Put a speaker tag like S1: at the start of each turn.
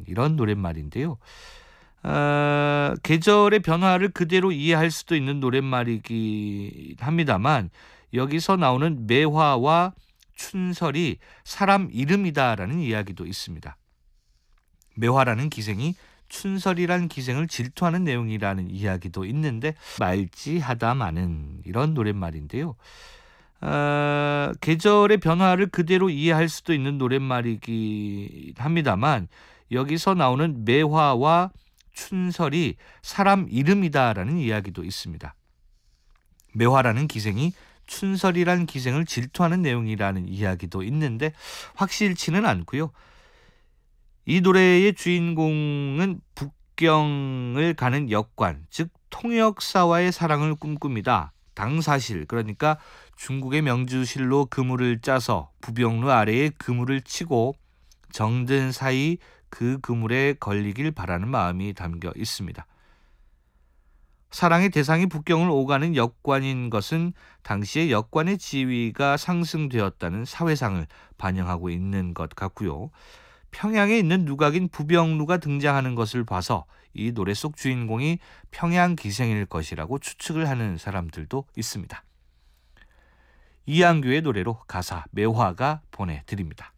S1: 이런 노랫말인데요. 계절의 변화를 그대로 이해할 수도 있는 노랫말이긴 합니다만 여기서 나오는 매화와 춘설이 사람 이름이다라는 이야기도 있습니다. 매화라는 기생이 춘설이란 기생을 질투하는 내용이라는 이야기도 있는데 말지하다마는 이런 노랫말인데요. 계절의 변화를 그대로 이해할 수도 있는 노랫말이긴 합니다만 여기서 나오는 매화와 춘설이 사람 이름이다라는 이야기도 있습니다. 매화라는 기생이 춘설이란 기생을 질투하는 내용이라는 이야기도 있는데 확실치는 않고요. 이 노래의 주인공은 북경을 가는 역관, 즉 통역사와의 사랑을 꿈꿉니다. 당사실, 그러니까 중국의 명주실로 그물을 짜서 부병루 아래에 그물을 치고 정든 사이 그 그물에 걸리길 바라는 마음이 담겨 있습니다. 사랑의 대상이 북경을 오가는 역관인 것은 당시의 역관의 지위가 상승되었다는 사회상을 반영하고 있는 것 같고요. 평양에 있는 누각인 부병루가 등장하는 것을 봐서 이 노래 속 주인공이 평양 기생일 것이라고 추측을 하는 사람들도 있습니다. 이한규의 노래로 가사 매화가 보내드립니다.